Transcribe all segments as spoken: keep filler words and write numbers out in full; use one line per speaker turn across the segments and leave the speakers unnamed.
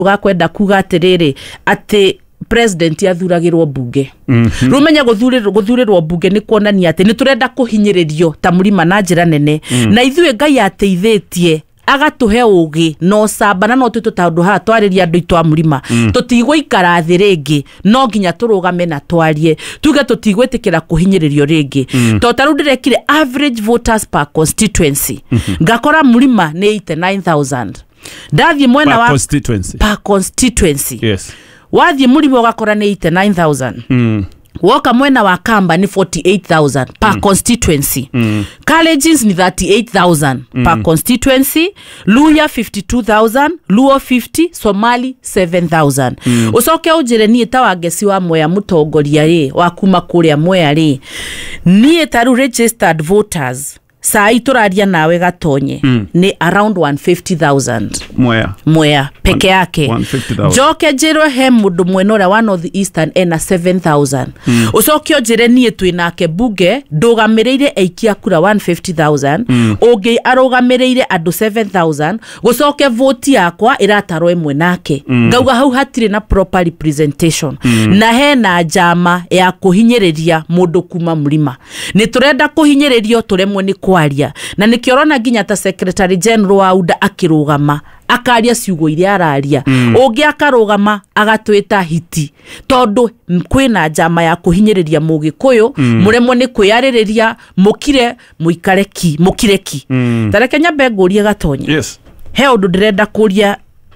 ugakwenda kuga atiriri ati president yathuragirwo bunge mm -hmm. rumenya guthurirwo guthurirwo bunge ni kuonania ati ni turenda kuhinyiririo ta Murima na njira nene mm. na ithuĩ Ngai ateithĩtie agatuhe ugi no sabana no tutu taundu ha twariria andu itwa Murima mm. tutigwe ikara thi ringi no nginya turugame na twarie tuge tutigwetikira kuhinyiririo ringi mm. to taru ndirekire average voters per constituency mm -hmm. ngakora Murima ni eighty-nine thousand ndathie mwena wa
constituency
per constituency
yes
wathie Murima ugakora ni eighty-nine thousand mm. woka mwena wa Kamba ni forty-eight thousand per mm. constituency mm. Colleges ni thirty-eight thousand mm. per constituency Luya fifty-two thousand Luo fifty Somali seven thousand mm. usoke ujire ni tawa gesi wa Mwea mutongoria ri wa kuma kuria Mwea ri ni taru registered voters saa ituraria nawe gatonye mm. ni around one hundred fifty thousand
Mwea
Mwea peke yake joke jiro he mundu mwenora wa North Eastern ena seven thousand mm. usokio jire nie twinake buge ndugamireire aikia kura one hundred fifty thousand mm. ungi arugamireire andu seven thousand gucoke vote yakwa iratarwo imwe nake mm. ngauga hau hatire na proper representation mm. na hena jama ya kuhinyiriria mundu kuma Murima ni turenda kuhinyiririo turemwe ni kwaria na nikiorona nginya ta secretary general wa U D A akirugama akaria ciugo iria araria mm. ungi akarugama agatwita hiti tondu kwina jama ya kuhinyiriria Mugikuyu mm. muremwo ni kwiyaririria mukire muikareki mukireki mm. tareke nyambe ngurie gatonye
yes
he undu ndirenda kuria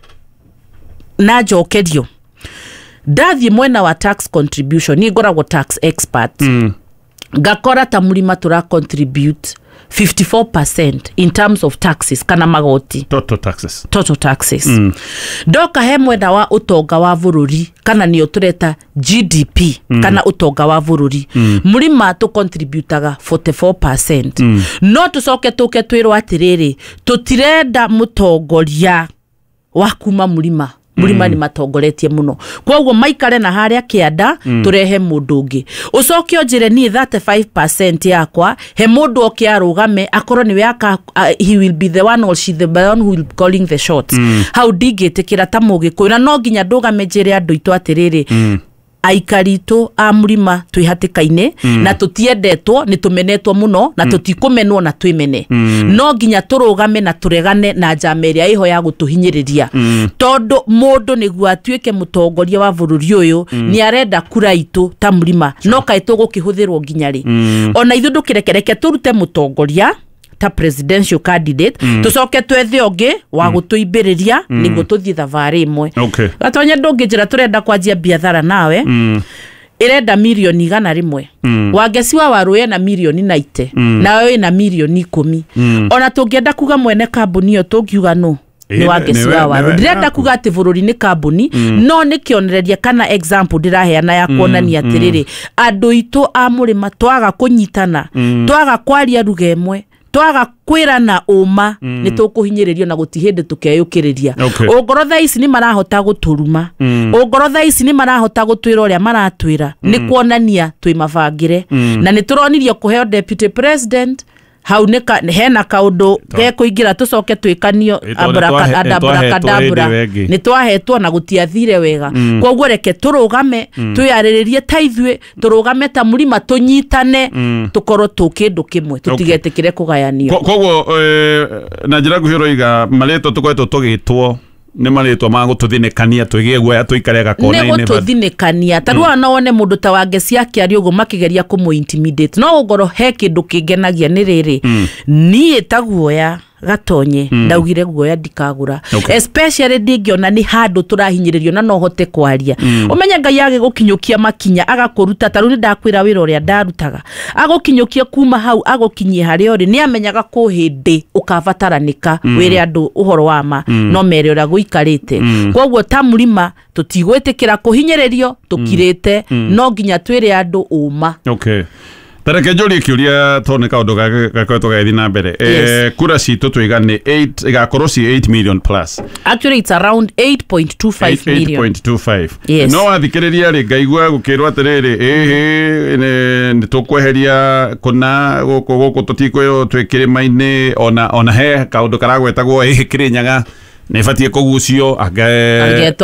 na njokerio ndathie mwena wa tax contribution ni ngoragwo tax expert mm. ngakora ta Murima tura contribute fifty-four percent in terms of taxes kana magoti
total taxes
total taxes mm. doka he mwena wa utonga wa bururi kana niyo tureta G D P mm. kana utonga wa bururi mm. Murima tu contributaga forty-four percent mm. no tucoke tuke twirwo atiriri tutirenda mutongoria wa kuma Murima Murima mm. ni matongoretie muno kwoguo maikare na haria kianda mm. turehe mundu ungi ucokio njire ni thirty-five percent yakwa he mundu okiarugame akorwo ni waka uh, he will be the one or she the one who will be calling the shots mm. how digitikira ta Mugikuyu na no nginya ndugame njire andu itu atiriri mm. aikarito a Murima twihatikaine mm. na tutiendetwo ni tumenetwo muno na tutikumenwo na twimene mm. no nginya turugame na turegane na jameria iho ya gutuhinyiriria mm. tondu mundu niguo atuike mutongoria wa bururi uyu mm. ni arenda kura itu ta Murima no kaito gukihuthirwo nginya ri mm. ona ithu ndukirekereke turute mutongoria ta presidential candidate mm. tucoke twethe ongi wa gutuimbiriria mm. niguo tuthie thavari imwe
okay
gatonye ndungijira turenda kwanjia biathara nawe mm. irenda milioni igana rimwe mm. wagesi wa waruye na milioni ninety mm. nawe na milioni ikumi mm. ona tungienda kuga mwene kambuni yo tungiuga no ni wagesi wa waru ndirenda kuga ati bururi ni kambuni mm. no ni kionereria kana example ndiraheana ya kuonania mm. atiriri andu itu a Murima twaga kunyitana mm. twaga kwaria ruga imwe twaga kwirana uma mm. ni tukuhinyiririo na gutihinde tukeyukiriria
okay.
ugorotha ici ni marahota guturuma mm. ugorotha ici ni marahota gutwira uria maratwira mm. ni kuonania twi mabangire mm. na ni turonirio kuheo deputy president hau nika hena kaundu ge kuingira tucoke twikanio abraka adabra ni twahetwo na gutiathire wega mm. kwoguo reke turugame mm. twiyariririe ta ithwe turugame ta Murima tunyitane mm. tukoro tukindu kimwe tutigetikire kugayanio
kwoguo na njira guhiro iga maleto tukwetwo tugitwo ni maritwa mago tuthinekania twigie gwa tuikarega kona ine
ba ne tuthinekania tarua no one mundu ta wagesi yake ari ugo makigeria kumu intimidate no ugoro he kindu kigenagia ni riri mm. ni etaguoya gatonye mm. ndaugire guoya ndikagura okay. especially dingiona ni handu turahinyiririo na no hote kwaria mm. umenya Ngai yage gukinyukia makinya agakuruta taruni ndakwira wira uria ndarutaga agukinyukia kuma hau agukinyie hari ori ni amenyaga ku hindi ukavataranika mm. wire andu uhoro wa ma mm. no mere uria guikarite mm. kwoguo ta Murima tutigwetikira kuhinyiririo tukirite mm. no nginya twire andu uma
okay tareke njuri kiuria tone kaundu gakwetwo gathi na mbere eh kura citu twigane eight igakorwo ci eight million plus
actually it's around eight point two five million
eight point two five
yes.
no athikiriria ri ngaigua gukirwa atiriri ehe ni tukweheria kuna guku guku tutikwe twikire maine ona ona he kaundu karagwetagwo ehe Kirinyaga nä batie kå gucio
Agetwo